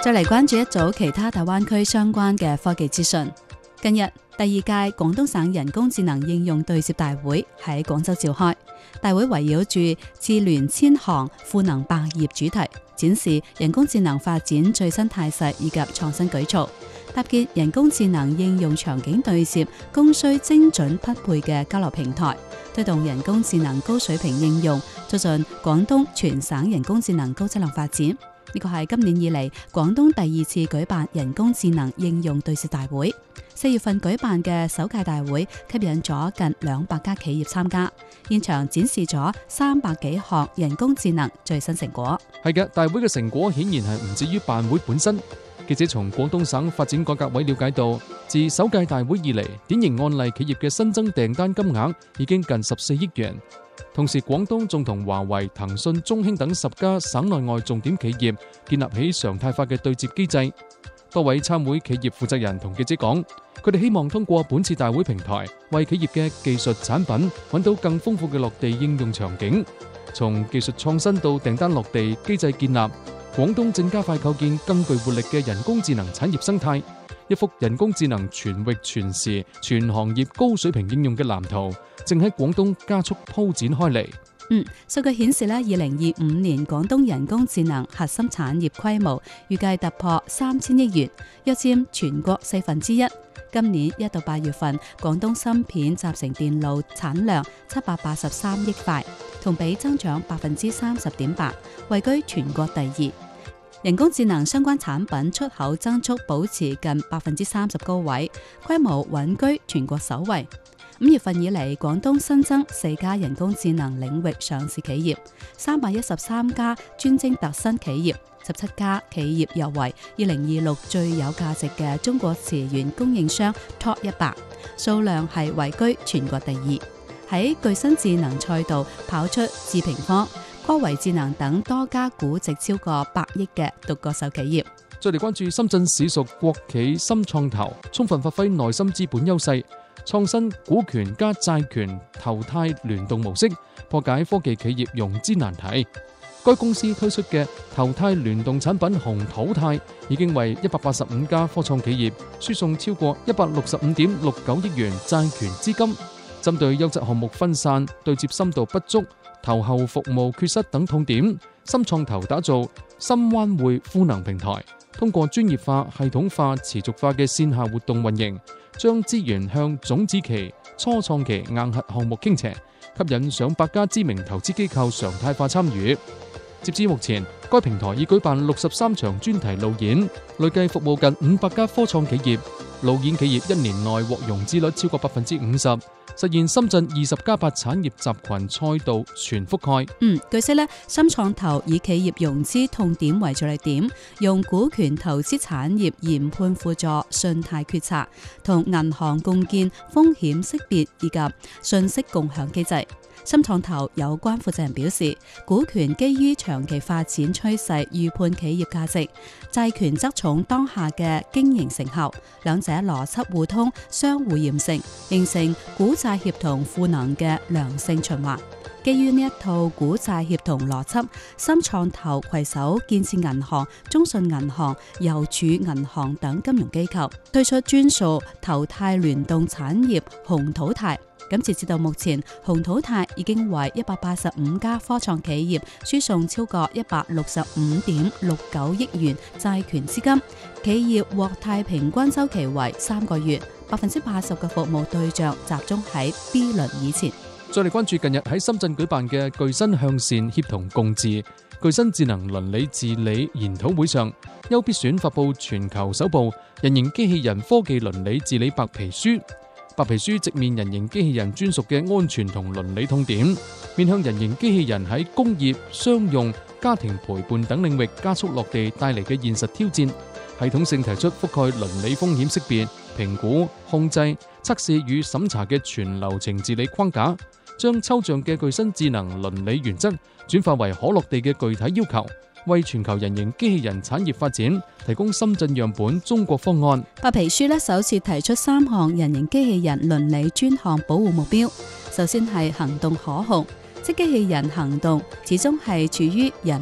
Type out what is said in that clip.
再嚟關注一組其他大灣區相關嘅科技資訊。近日，第二屆廣東省人工智能應用對接大會喺廣州召開。大會圍繞住智聯千行賦能百業主題，展示人工智能發展最新態勢以及創新舉措，搭建人工智能應用場景對接、供需精準匹配嘅交流平台，推動人工智能高水平應用，促進廣東全省人工智能高質量發展。呢個係今年以嚟廣東第二次舉辦人工智能應用對接大會。4月份舉辦嘅首屆大會吸引咗近200家企業參加，現場展示咗300幾項人工智能最新成果。 係嘅，大會嘅成果顯然係唔止於辦會本身。記者從廣東省發展改革委了解到，自首屆大會以嚟，典型案例企業嘅新增訂單金額已經近14億元。同時，廣東仲同華為、騰訊、中興等10家省內外重點企業建立起常態化嘅對接機制。多位參會企業負責人同記者講，佢哋希望通過本次大會平台，為企業嘅技術產品揾到更豐富嘅落地應用場景。從技術創新到訂單落地機制建立，廣東正加快構建更具活力嘅人工智能產業生態。一幅人工智能全域全時全行業高水平應用嘅藍圖正喺廣東加速鋪展開嚟。 數據顯示2025年廣東人工智能核心產業規模預計突破3000億元，約佔全國1/4。今年1到8月份，廣東芯片集成電路產量783億塊，同比增長30.8%，位居全國第2。人工智能相關產品出口增速保持近30%高位，規模穩居全國首位。5月份以嚟，廣東新增4家人工智能領域上市企業，313家專精特新企業，17家企業入圍2026最有價值嘅中國磁源供應商 Top 100，數量係位居全國第2。喺具新智能賽道跑出智平方、科維智能等多家估值超過100億嘅獨角獸企業。 再嚟關注深圳市屬國企深創投，充分發揮內心資本優勢，創新股權加債權投貸聯動模式，破解科技企業融資難題。該公司推出嘅投貸聯動產品紅土貸，已經為185家科創企業輸送超過165.69億元債權資金。針對優質項目分散、對接深度不足、投後服務缺失等痛點，深創投打造深灣匯賦能平台，通過專業化、系統化、持續化嘅線下活動運營，將資源向種子期、初創期硬核項目傾斜，吸引上百家知名投資機構常態化參與。截至目前，該平台已舉辦63場專題路演，累計服務近500家科創企業。路演企業1年內獲融資率超過50%，實現深圳20+8產業集群賽道全覆蓋。 據悉深創投以企業融資痛點為着力點，用股權投資產業研判輔助信貸決策，同銀行共建風險識別以及信息共享機制。深創投有關負責人表示，股權基於長期發展趨勢預判企業價值，債權側重當下嘅經營成效，兩者邏輯互通，相互驗證，形成股債協同賦能嘅良性循環。基於呢一套股債協同邏輯，深創投攜手建設銀行、中信銀行、郵儲銀行等金融機構，推出專屬投貸聯動產業紅土貸。咁截至到目前，紅土貸已經為185家科創企業輸送超過165.69億元債權資金，企業獲貸平均周期為3個月，80%嘅服務對象集中喺 B 輪以前。 再嚟關注近日喺深圳舉辦嘅具新向善協同共治具新智能倫理治理研討會上，優必選發佈全球首部人形機器人科技倫理治理白皮書。白皮書直面人形機器人專屬嘅安全同倫理痛點，面向人形機器人喺工業、商用、家庭陪伴等領域加速落地帶嚟嘅現實挑戰，系統性提出覆蓋倫理風險識別、評估、控制、測試與審查嘅全流程治理框架，將抽象嘅具新智能倫理原則轉化為可落地嘅具體要求，為全球人形機器人產業發展提供深圳樣本中國方案。 白皮書首次提出3項人形機器人倫理專項保護目標。首先係行動可控，即機器人行動始終係處於人